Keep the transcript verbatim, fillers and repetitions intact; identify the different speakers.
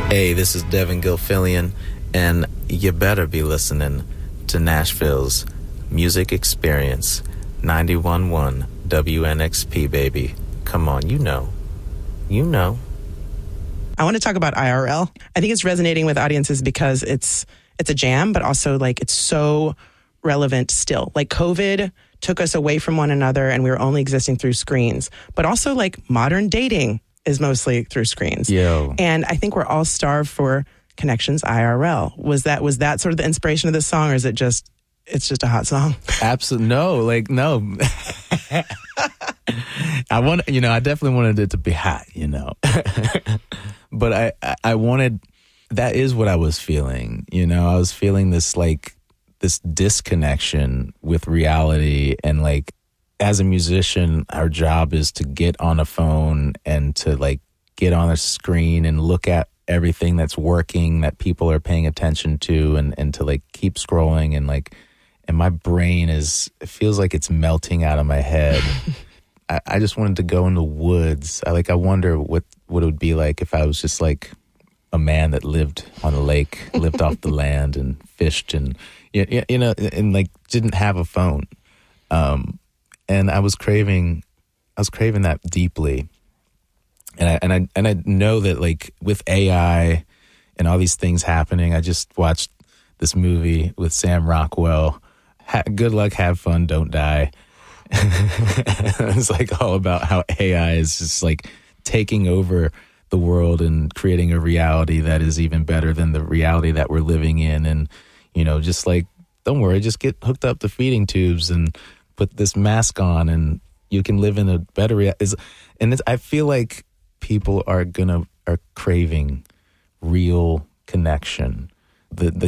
Speaker 1: Hey, this is Devin Gilfillian, and you better be listening to Nashville's Music Experience, ninety-one point one W N X P, baby. Come on, you know. You know.
Speaker 2: I want to talk about I R L. I think it's resonating with audiences because it's it's a jam, but also like it's so relevant still. Like COVID took us away from one another and we were only existing through screens, but also like modern dating is mostly through screens.
Speaker 1: Yo.
Speaker 2: And I think we're all starved for connections I R L. Was that was that sort of the inspiration of this song, or is it just it's just a hot song?
Speaker 3: Absolutely. No, like, no. I want, you know, I definitely wanted it to be hot, you know. But I, I, I wanted, that is what I was feeling, you know. I was feeling this, like, this disconnection with reality. And, like, as a musician, our job is to get on a phone and to, like, get on a screen and look at everything that's working, that people are paying attention to, and, and to, like, keep scrolling. And, like, and my brain is, it feels like it's melting out of my head. I, I just wanted to go in the woods. I like, I wonder what, what it would be like if I was just like a man that lived on a lake, lived off the land and fished and, you, you know, and like didn't have a phone. Um, and I was craving, I was craving that deeply. And I, and I, and I know that like with A I and all these things happening, I just watched this movie with Sam Rockwell, ha- Good Luck, Have Fun, Don't Die. It's like all about how A I is just like taking over the world and creating a reality that is even better than the reality that we're living in. And, you know, just like, don't worry, just get hooked up to feeding tubes and put this mask on and you can live in a better reality. And it's, I feel like people are gonna, are craving real connection. The, the